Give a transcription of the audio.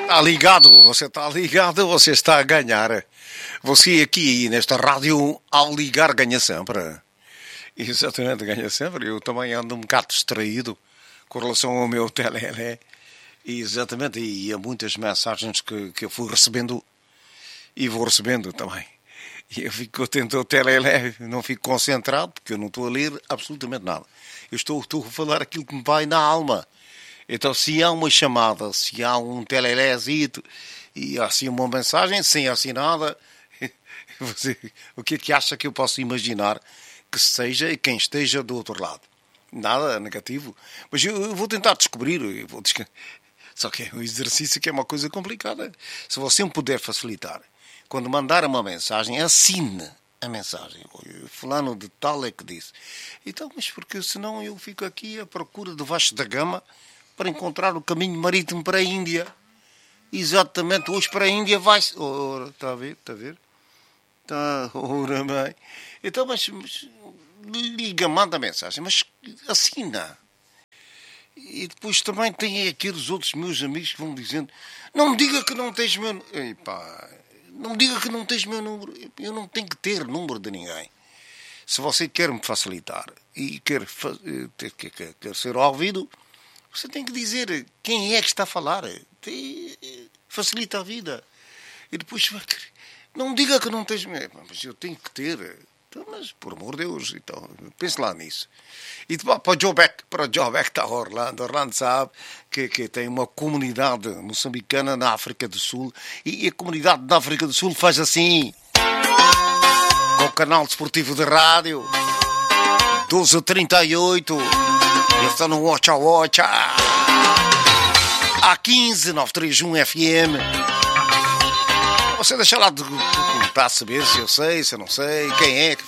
você está a ganhar. Você aqui nesta rádio, ao ligar, ganha sempre. Exatamente, ganha sempre. Eu também ando um bocado distraído com relação ao meu telelé. Exatamente, e há muitas mensagens que eu fui recebendo e vou recebendo também. E eu fico atento ao telelé, não fico concentrado, porque eu não estou a ler absolutamente nada. Eu estou a falar aquilo que me vai na alma. Então, se há uma chamada, se há um telelézito e há assim uma mensagem sem assinada, o que é que acha que eu posso imaginar que seja quem esteja do outro lado? Nada negativo. Mas eu vou tentar descobrir. Só que é um exercício que é uma coisa complicada. Se você me puder facilitar, quando mandar uma mensagem, assine a mensagem. Fulano de tal é que disse. Então, mas porque senão eu fico aqui à procura do Vasco da Gama para encontrar o caminho marítimo para a Índia. Exatamente, hoje para a Índia vai-se... Está a ver? Está a ver? Está, ora bem. Então, mas liga, manda a mensagem, mas assina. E depois também tem aqueles outros meus amigos que vão dizendo: não me diga que não tens meu... Epá, não me diga que não tens meu número. Eu não tenho que ter número de ninguém. Se você quer me facilitar e quer ser ouvido, você tem que dizer quem é que está a falar. Facilita a vida. E depois, não me diga que não tens... Mas eu tenho que ter. Então, mas, por amor de Deus, então, pense lá nisso. E depois, para o Jobeck está Orlando. Orlando sabe que tem uma comunidade moçambicana na África do Sul. E a comunidade da África do Sul faz assim... com o canal desportivo de rádio 1238. Eles estão no Watcha Watcha A15 931 FM. Você deixa lá de contar, saber se eu sei, se eu não sei, quem é que